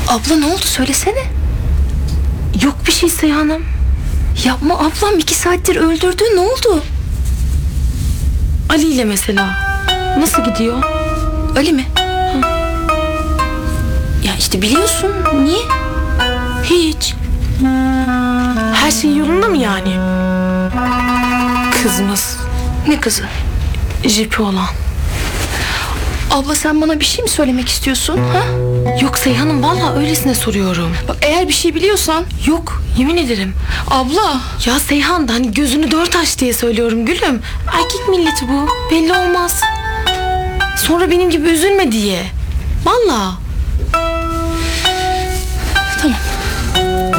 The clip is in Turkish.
Abla ne oldu söylesene. Yok bir şey Seyhan'ım. Yapma ablam, 2 saattir öldürdü, ne oldu? Ali ile mesela. Nasıl gidiyor? Ali mi? Ya işte biliyorsun. Niye? Hiç. Her şey yolunda mı yani? Kızımız. Ne kızı? Jipi olan. Abla sen bana bir şey mi söylemek istiyorsun? Ha? Yok Seyhan'ım, vallahi öylesine soruyorum. Bak eğer bir şey biliyorsan. Yok, yemin ederim. Abla. Ya Seyhan, hani gözünü dört aç diye söylüyorum gülüm. Erkek milleti bu. Belli olmaz. Sonra benim gibi üzülme diye. Vallahi.